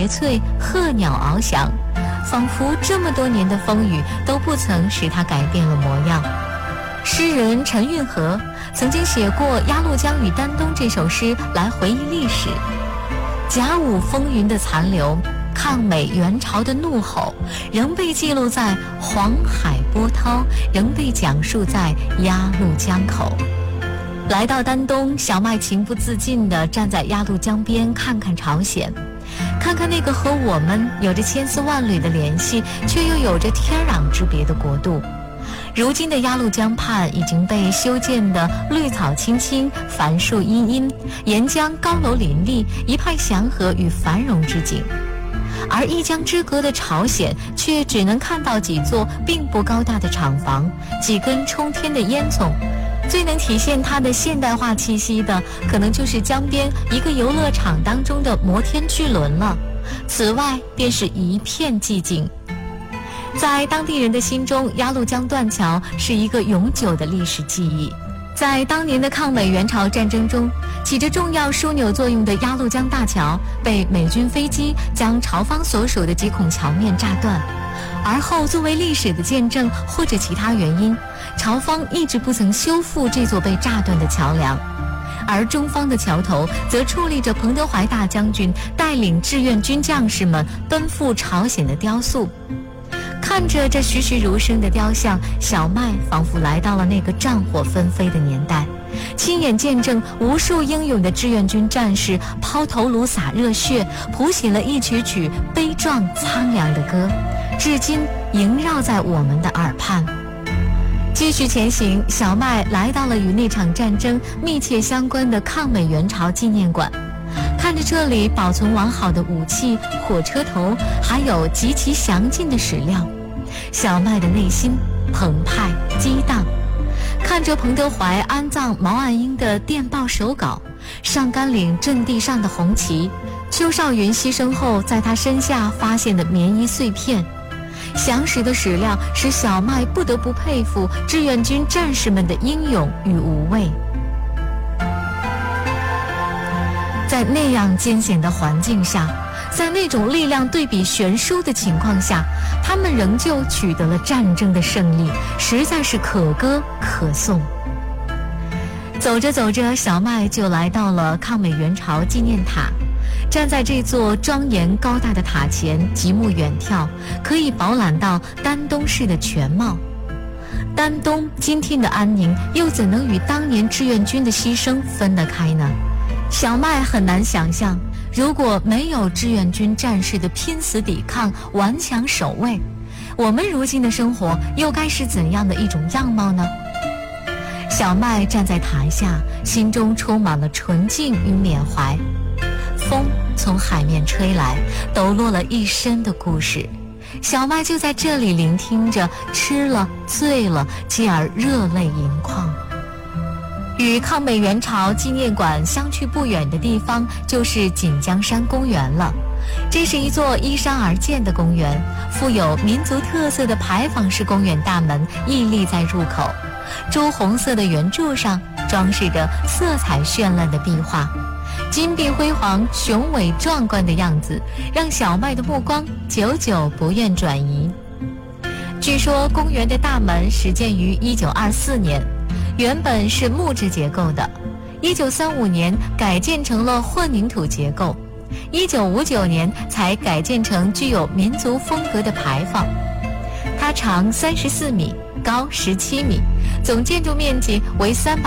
叠翠，鹤鸟翱翔，仿佛这么多年的风雨都不曾使它改变了模样。诗人陈运河曾经写过《鸭绿江与丹东》这首诗来回忆历史。甲午风云的残留，抗美援朝的怒吼，仍被记录在黄海波涛，仍被讲述在鸭绿江口。来到丹东，小麦情不自禁地站在鸭绿江边，看看朝鲜，看看那个和我们有着千丝万缕的联系，却又有着天壤之别的国度。如今的鸭绿江畔已经被修建的绿草青青，繁树茵茵，沿江高楼林立，一派祥和与繁荣之景。而一江之隔的朝鲜却只能看到几座并不高大的厂房，几根冲天的烟囱。最能体现它的现代化气息的，可能就是江边一个游乐场当中的摩天巨轮了。此外便是一片寂静。在当地人的心中，鸭绿江断桥是一个永久的历史记忆。在当年的抗美援朝战争中，起着重要枢纽作用的鸭绿江大桥被美军飞机将朝方所属的几孔桥面炸断，而后作为历史的见证或者其他原因，朝方一直不曾修复这座被炸断的桥梁。而中方的桥头则矗立着彭德怀大将军带领志愿军将士们奔赴朝鲜的雕塑。看着这栩栩如生的雕像，小麦仿佛来到了那个战火纷飞的年代，亲眼见证无数英勇的志愿军战士抛头颅洒热血，谱写了一曲曲悲壮苍凉的歌，至今萦绕在我们的耳畔。继续前行，小麦来到了与那场战争密切相关的抗美援朝纪念馆，看着这里保存完好的武器、火车头，还有极其详尽的史料，小麦的内心澎湃激荡。看着彭德怀安葬毛岸英的电报手稿，上甘岭阵地上的红旗，邱少云牺牲后在他身下发现的棉衣碎片，详实的史料使小麦不得不佩服志愿军战士们的英勇与无畏。在那样艰险的环境下，在那种力量对比悬殊的情况下，他们仍旧取得了战争的胜利，实在是可歌可颂。走着走着，小麦就来到了抗美援朝纪念塔。站在这座庄严高大的塔前，极目远眺，可以饱览到丹东市的全貌。丹东今天的安宁，又怎能与当年志愿军的牺牲分得开呢？小麦很难想象，如果没有志愿军战士的拼死抵抗、顽强守卫，我们如今的生活又该是怎样的一种样貌呢？小麦站在台下，心中充满了纯净与缅怀。风从海面吹来，抖落了一身的故事。小麦就在这里聆听着，吃了醉了，继而热泪盈眶。与抗美援朝纪念馆相去不远的地方，就是锦江山公园了。这是一座依山而建的公园，富有民族特色的牌坊式公园大门屹立在入口，朱红色的圆柱上装饰着色彩绚烂的壁画，金碧辉煌、雄伟壮观的样子，让小麦的目光久久不愿转移。据说公园的大门始建于1924年，原本是木质结构的，1935年改建成了混凝土结构，1959年才改建成具有民族风格的牌坊。它长34米，高17米，总建筑面积为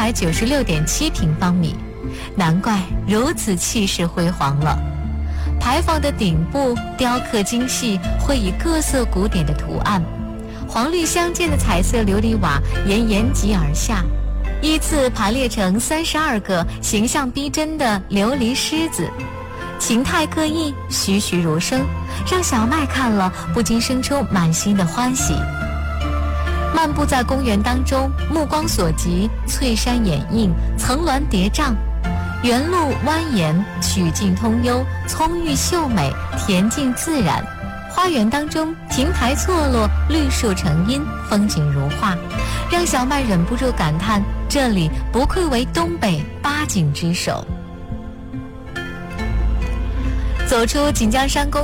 396.7平方米，难怪如此气势辉煌了。牌坊的顶部雕刻精细，绘以各色古典的图案，黄绿相间的彩色琉璃瓦沿沿脊而下，依次排列成32个形象逼真的琉璃狮子，形态各异，栩栩如生，让小麦看了不禁生出满心的欢喜。漫步在公园当中，目光所及，翠山掩映，层峦叠嶂，原路蜿蜒，曲径通幽，葱郁秀美，恬静自然。花园当中亭台错落，绿树成荫，风景如画，让小麦忍不住感叹，这里不愧为东北8景之首。走出锦江山公